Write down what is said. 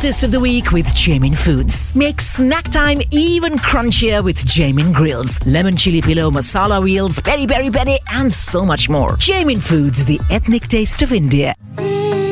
Artist of the Week with Jamin Foods. Make snack time even crunchier with Jamin Grills, lemon chili pillow, masala wheels, peri peri peri, and so much more. Jamin Foods, the ethnic taste of India.